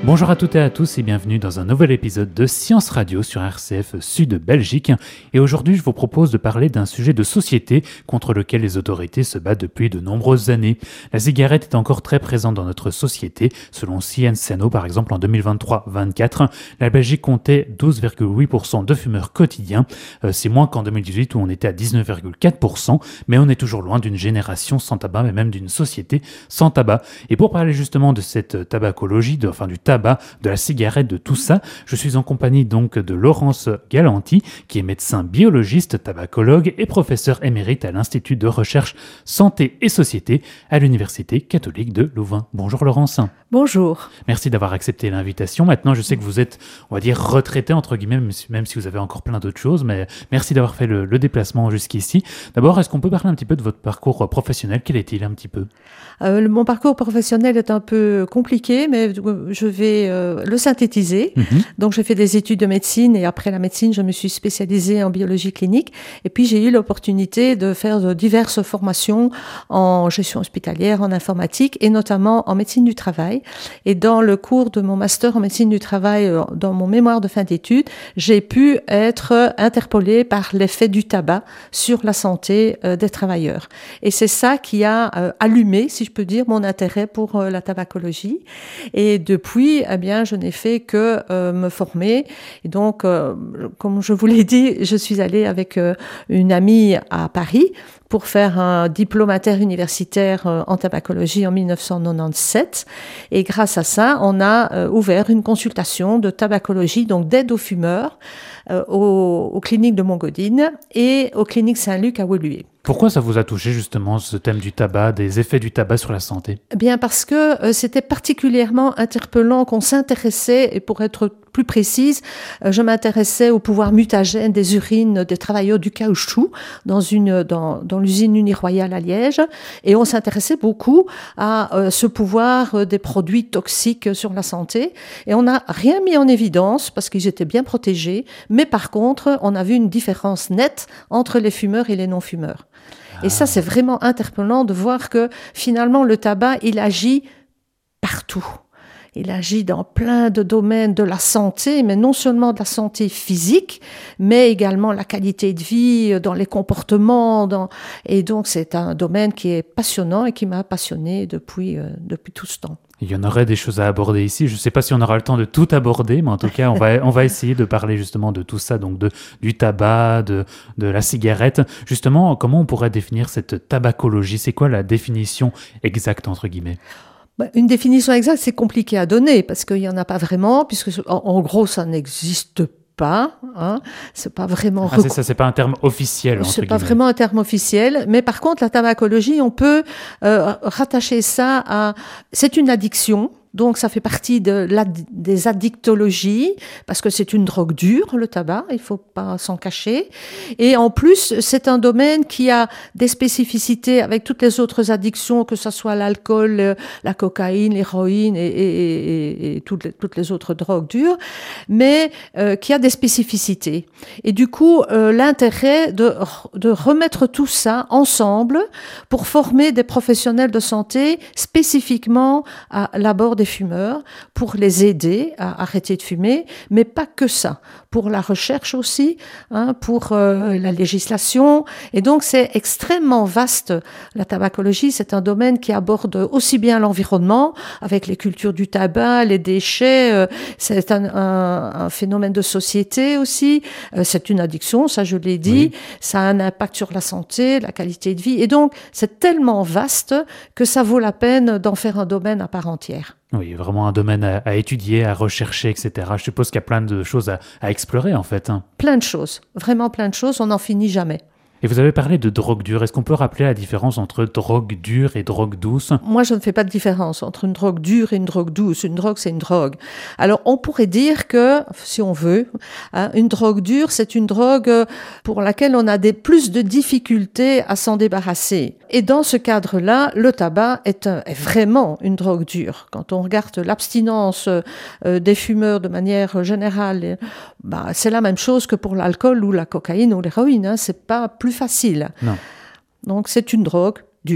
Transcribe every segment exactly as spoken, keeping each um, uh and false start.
Bonjour à toutes et à tous et bienvenue dans un nouvel épisode de Science Radio sur R C F Sud Belgique. Et aujourd'hui, je vous propose de parler d'un sujet de société contre lequel les autorités se battent depuis de nombreuses années. La cigarette est encore très présente dans notre société. Selon Science and O, par exemple, en deux mille vingt-trois vingt-quatre, la Belgique comptait douze virgule huit pour cent de fumeurs quotidiens. Euh, c'est moins qu'en deux mille dix-huit où on était à dix-neuf virgule quatre pour cent, mais on est toujours loin d'une génération sans tabac, mais même d'une société sans tabac. Et pour parler justement de cette tabacologie, de, enfin du tabac, de la cigarette, de tout ça, je suis en compagnie donc de Laurence Galanti, qui est médecin biologiste, tabacologue et professeur émérite à l'Institut de recherche santé et société à l'Université catholique de Louvain. Bonjour Laurence. Bonjour. Merci d'avoir accepté l'invitation. Maintenant, je sais que vous êtes, on va dire, retraité entre guillemets, même si vous avez encore plein d'autres choses, mais merci d'avoir fait le, le déplacement jusqu'ici. D'abord, est-ce qu'on peut parler un petit peu de votre parcours professionnel? Quel est-il un petit peu? Euh, mon parcours professionnel est un peu compliqué, mais je vais euh, le synthétiser. Mmh. Donc, j'ai fait des études de médecine et après la médecine, je me suis spécialisée en biologie clinique. Et puis, j'ai eu l'opportunité de faire de diverses formations en gestion hospitalière, en informatique et notamment en médecine du travail. Et dans le cours de mon master en médecine du travail, dans mon mémoire de fin d'études, j'ai pu être interpellée par l'effet du tabac sur la santé euh, des travailleurs. Et c'est ça qui a euh, allumé, si je peux dire, mon intérêt pour euh, la tabacologie. Et depuis, eh bien, je n'ai fait que euh, me former. Et donc, euh, comme je vous l'ai dit, je suis allée avec euh, une amie à Paris pour faire un diplômataire universitaire en tabacologie en dix-neuf cent quatre-vingt-dix-sept. Et grâce à ça, on a euh, ouvert une consultation de tabacologie, donc d'aide aux fumeurs, euh, aux, aux cliniques de Montgaudine et aux cliniques Saint-Luc à Woluwe. Pourquoi ça vous a touché justement ce thème du tabac, des effets du tabac sur la santé? Eh bien parce que euh, c'était particulièrement interpellant qu'on s'intéressait, et pour être plus précise, euh, je m'intéressais au pouvoir mutagène des urines des travailleurs du caoutchouc dans, une, dans, dans l'usine Uniroyale à Liège, et on s'intéressait beaucoup à euh, ce pouvoir euh, des produits toxiques sur la santé, et on n'a rien mis en évidence parce qu'ils étaient bien protégés, mais par contre, on a vu une différence nette entre les fumeurs et les non-fumeurs. Et ça, c'est vraiment interpellant de voir que finalement, le tabac, il agit partout. Il agit dans plein de domaines de la santé, mais non seulement de la santé physique, mais également la qualité de vie, dans les comportements. Dans... Et donc, c'est un domaine qui est passionnant et qui m'a passionnée depuis, euh, depuis tout ce temps. Il y en aurait des choses à aborder ici. Je ne sais pas si on aura le temps de tout aborder, mais en tout cas, on va, on va essayer de parler justement de tout ça, donc de, du tabac, de, de la cigarette. Justement, comment on pourrait définir cette tabacologie? C'est quoi la définition exacte, entre guillemets? Une définition exacte, c'est compliqué à donner parce qu'il n'y en a pas vraiment, puisque en, en gros, ça n'existe pas. Pas, hein, c'est pas vraiment. Ah, c'est ça, c'est pas un terme officiel. C'est pas vraiment un terme officiel, mais par contre, la tabacologie, on peut euh, rattacher ça à. C'est une addiction. Donc, ça fait partie de la, des addictologies, parce que c'est une drogue dure, le tabac, il faut pas s'en cacher. Et en plus, c'est un domaine qui a des spécificités avec toutes les autres addictions, que ce soit l'alcool, la cocaïne, l'héroïne et, et, et, et toutes, les, toutes les autres drogues dures, mais euh, qui a des spécificités. Et du coup, euh, l'intérêt de, de remettre tout ça ensemble pour former des professionnels de santé spécifiquement à l'abord des fumeurs, pour les aider à arrêter de fumer, mais pas que ça, pour la recherche aussi, hein, pour euh, la législation. Et donc, c'est extrêmement vaste. La tabacologie, c'est un domaine qui aborde aussi bien l'environnement, avec les cultures du tabac, les déchets, euh, c'est un, un, un phénomène de société aussi, euh, c'est une addiction, ça je l'ai dit, oui. Ça a un impact sur la santé, la qualité de vie. Et donc, c'est tellement vaste que ça vaut la peine d'en faire un domaine à part entière. Oui, vraiment un domaine à, à étudier, à rechercher, et cetera. Je suppose qu'il y a plein de choses à, à explorer, en fait. Hein. Plein de choses, vraiment plein de choses, on n'en finit jamais. Et vous avez parlé de drogue dure. Est-ce qu'on peut rappeler la différence entre drogue dure et drogue douce? Moi, je ne fais pas de différence entre une drogue dure et une drogue douce. Une drogue, c'est une drogue. Alors, on pourrait dire que, si on veut, hein, une drogue dure, c'est une drogue pour laquelle on a des, plus de difficultés à s'en débarrasser. Et dans ce cadre-là, le tabac est, un, est vraiment une drogue dure. Quand on regarde l'abstinence euh, des fumeurs de manière générale, bah, c'est la même chose que pour l'alcool ou la cocaïne ou l'héroïne. Hein, c'est pas plus facile. Non. Donc, c'est une drogue dure.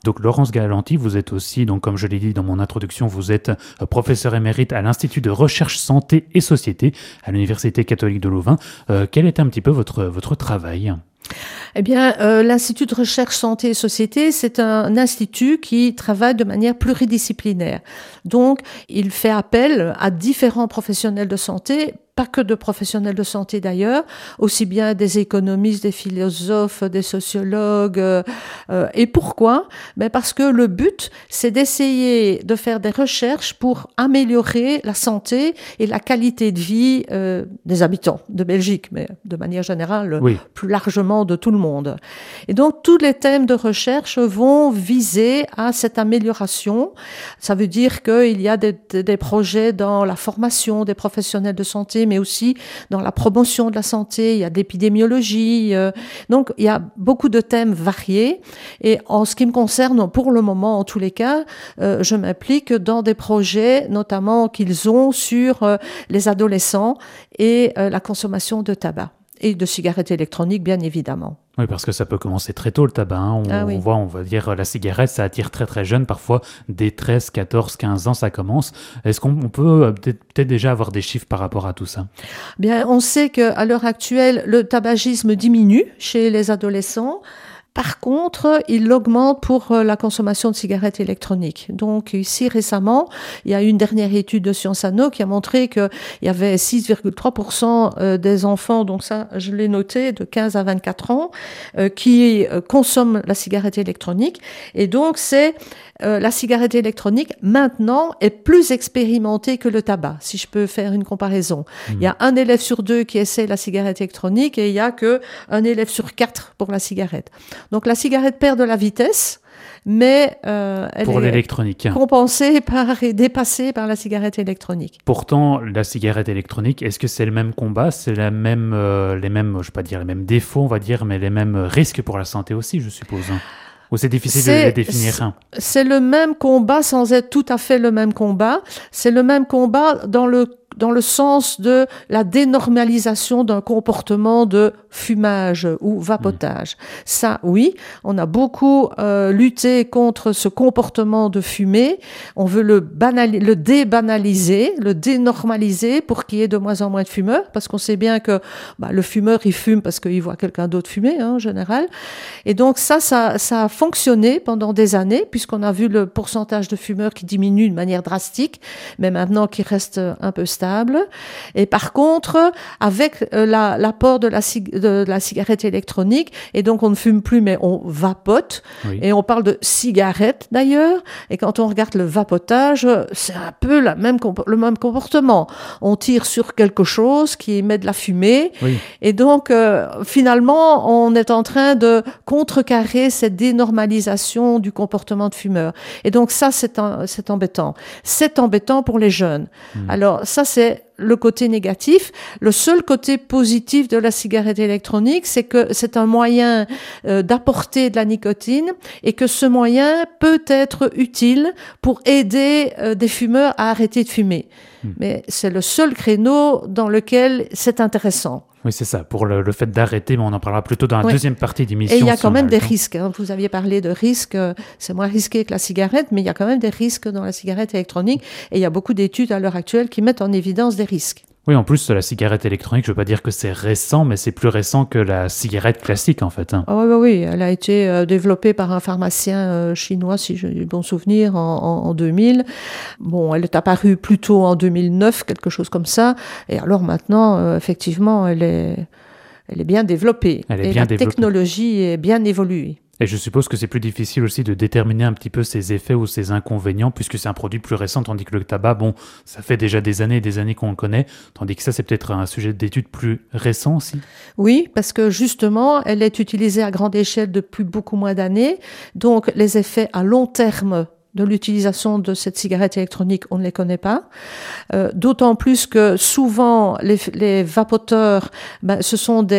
Donc Laurence Galanti, vous êtes aussi, donc comme je l'ai dit dans mon introduction, vous êtes professeur émérite à l'Institut de recherche santé et société à l'Université catholique de Louvain. Euh, quel est un petit peu votre, votre travail ? Eh bien, euh, l'Institut de recherche santé et société, c'est un institut qui travaille de manière pluridisciplinaire. Donc, il fait appel à différents professionnels de santé, pas que de professionnels de santé d'ailleurs, aussi bien des économistes, des philosophes, des sociologues. Euh, euh, et pourquoi ? Ben parce que le but, c'est d'essayer de faire des recherches pour améliorer la santé et la qualité de vie euh, des habitants de Belgique, mais de manière générale, oui. plus largement de tout le monde. Et donc, tous les thèmes de recherche vont viser à cette amélioration. Ça veut dire qu'il y a des, des projets dans la formation des professionnels de santé, mais aussi dans la promotion de la santé, il y a de l'épidémiologie. Euh, donc, il y a beaucoup de thèmes variés. Et en ce qui me concerne, pour le moment, en tous les cas, euh, je m'implique dans des projets, notamment qu'ils ont sur euh, les adolescents et euh, la consommation de tabac. Et de cigarettes électroniques, bien évidemment. Oui, parce que ça peut commencer très tôt, le tabac. Hein. On, ah oui. on voit, on va dire, la cigarette, ça attire très très jeune. Parfois, dès treize, quatorze, quinze ans, ça commence. Est-ce qu'on on peut peut-être, peut-être déjà avoir des chiffres par rapport à tout ça ? Bien, on sait qu'à l'heure actuelle, le tabagisme diminue chez les adolescents. Par contre, il augmente pour la consommation de cigarettes électroniques. Donc ici, récemment, il y a une dernière étude de Sciences Anno qui a montré qu'il y avait six virgule trois pour cent des enfants, donc ça, je l'ai noté, de quinze à vingt-quatre ans, qui consomment la cigarette électronique. Et donc, c'est euh, la cigarette électronique, maintenant, est plus expérimentée que le tabac, si je peux faire une comparaison. Mmh. Il y a un élève sur deux qui essaie la cigarette électronique et il y a que un élève sur quatre pour la cigarette. Donc la cigarette perd de la vitesse, mais euh, elle pour est l'électronique. compensée par et dépassée par la cigarette électronique. Pourtant, la cigarette électronique, est-ce que c'est le même combat ? C'est la même, euh, les mêmes, je ne vais pas dire les mêmes défauts, on va dire, mais les mêmes risques pour la santé aussi, je suppose. Ou c'est difficile c'est, de les définir hein. C'est le même combat sans être tout à fait le même combat. C'est le même combat dans le dans le sens de la dénormalisation d'un comportement de fumage ou vapotage. Mmh. Ça, oui, on a beaucoup euh, lutté contre ce comportement de fumée. On veut le, banali- le débanaliser, le dénormaliser pour qu'il y ait de moins en moins de fumeurs, parce qu'on sait bien que bah, le fumeur, il fume parce qu'il voit quelqu'un d'autre fumer, hein, en général. Et donc ça, ça, ça a fonctionné pendant des années, puisqu'on a vu le pourcentage de fumeurs qui diminue de manière drastique, mais maintenant qui reste un peu stable. Et par contre, avec la, l'apport de la, de la cigarette électronique, et donc on ne fume plus, mais on vapote, oui. Et on parle de cigarette d'ailleurs, et quand on regarde le vapotage, c'est un peu la même, le même comportement. On tire sur quelque chose qui émet de la fumée, oui. Et donc euh, finalement, on est en train de contrecarrer cette dénormalisation du comportement de fumeur. Et donc ça, c'est, un, c'est embêtant. C'est embêtant pour les jeunes. Mmh. Alors ça, c'est le côté négatif. Le seul côté positif de la cigarette électronique, c'est que c'est un moyen euh, d'apporter de la nicotine et que ce moyen peut être utile pour aider euh, des fumeurs à arrêter de fumer. Mmh. Mais c'est le seul créneau dans lequel c'est intéressant. Oui, c'est ça, pour le, le fait d'arrêter, mais on en parlera plutôt dans la oui. deuxième partie d'émission. Et il y a quand même des risques. Hein. Vous aviez parlé de risques, c'est moins risqué que la cigarette, mais il y a quand même des risques dans la cigarette électronique. Et il y a beaucoup d'études à l'heure actuelle qui mettent en évidence des risques. Oui, en plus, la cigarette électronique, je ne veux pas dire que c'est récent, mais c'est plus récent que la cigarette classique, en fait. Hein. Oh, oui, oui, oui, elle a été euh, développée par un pharmacien euh, chinois, si j'ai eu bon souvenir, en, en, en deux mille. Bon, elle est apparue plutôt en deux mille neuf, quelque chose comme ça. Et alors maintenant, euh, effectivement, elle est, elle est bien développée. Elle est et bien la développée. Technologie est bien évoluée. Et je suppose que c'est plus difficile aussi de déterminer un petit peu ses effets ou ses inconvénients, puisque c'est un produit plus récent, tandis que le tabac, bon, ça fait déjà des années et des années qu'on le connaît, tandis que ça, c'est peut-être un sujet d'étude plus récent aussi. Oui, parce que justement, elle est utilisée à grande échelle depuis beaucoup moins d'années, donc les effets à long terme de l'utilisation de cette cigarette électronique, on ne les connaît pas. Euh, d'autant plus que souvent, les, les vapoteurs, ben, ce sont des,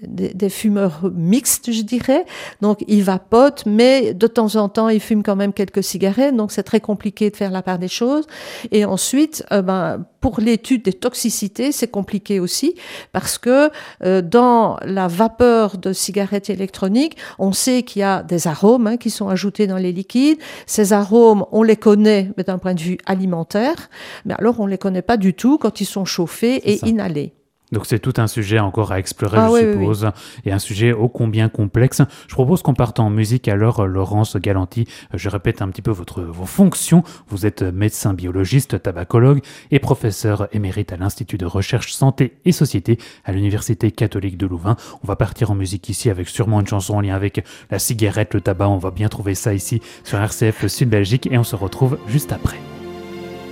des, des fumeurs mixtes, je dirais. Donc, ils vapotent, mais de temps en temps, ils fument quand même quelques cigarettes. Donc, c'est très compliqué de faire la part des choses. Et ensuite, euh, ben, pour l'étude des toxicités, c'est compliqué aussi parce que euh, dans la vapeur de cigarettes électroniques, on sait qu'il y a des arômes hein, qui sont ajoutés dans les liquides. Ces arômes, on les connaît, mais d'un point de vue alimentaire. Mais alors, on les connaît pas du tout quand ils sont chauffés et inhalés. Donc c'est tout un sujet encore à explorer, ah, je oui, suppose, oui, oui. et un sujet ô combien complexe. Je propose qu'on parte en musique alors, Laurence Galanty. Je répète un petit peu votre, vos fonctions. Vous êtes médecin biologiste, tabacologue et professeur émérite à l'Institut de recherche santé et société à l'Université catholique de Louvain. On va partir en musique ici avec sûrement une chanson en lien avec la cigarette, le tabac. On va bien trouver ça ici sur R C F Sud Belgique et on se retrouve juste après.